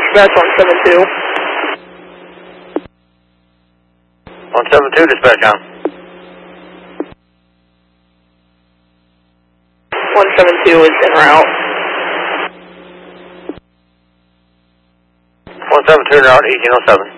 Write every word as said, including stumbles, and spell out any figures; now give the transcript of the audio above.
That's one seven two. one seven two, dispatch on. one seven two is en route. one seven two en route, eighteen oh seven.